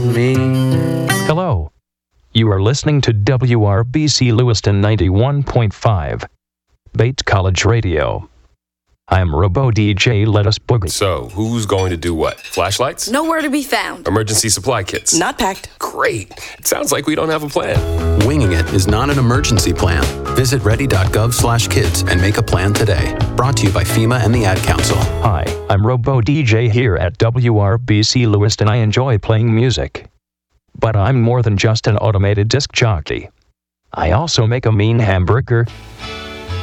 me. Hello. You are listening to WRBC Lewiston 91.5, Bates College Radio. I'm Robo DJ Let Us Boogie. So, who's going to do what? Flashlights? Nowhere to be found. Emergency supply kits? Not packed. Great. It sounds like we don't have a plan. Winging it is not an emergency plan. Visit ready.gov/kids and make a plan today. Brought to you by FEMA and the Ad Council. Hi, I'm Robo DJ here at WRBC Lewiston. I enjoy playing music. But I'm more than just an automated disc jockey. I also make a mean hamburger,